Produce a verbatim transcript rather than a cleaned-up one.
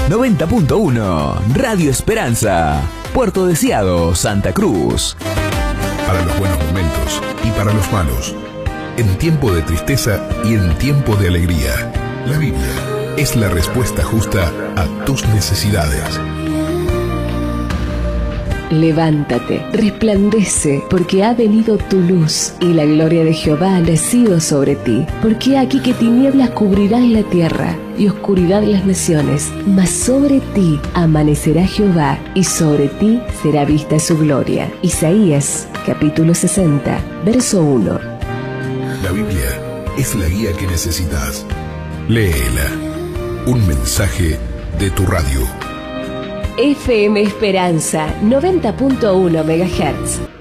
noventa punto uno, Radio Esperanza, Puerto Deseado, Santa Cruz. Para los buenos momentos y para los malos, en tiempo de tristeza y en tiempo de alegría, la Biblia es la respuesta justa a tus necesidades. Levántate, resplandece, porque ha venido tu luz, y la gloria de Jehová ha nacido sobre ti. Porque aquí que tinieblas cubrirán la tierra, y oscuridad las naciones, mas sobre ti amanecerá Jehová, y sobre ti será vista su gloria. Isaías, capítulo sesenta, verso uno. La Biblia es la guía que necesitas. Léela. Un mensaje de tu radio. F M Esperanza, noventa punto uno megahertz.